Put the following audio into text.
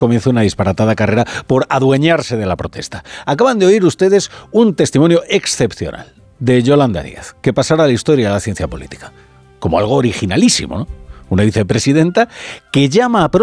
comienza una disparatada carrera por adueñarse de la protesta. Acaban de oír ustedes un testimonio excepcional de Yolanda Díaz, que pasará a la historia de la ciencia política, como algo originalísimo, ¿no? Una vicepresidenta que llama a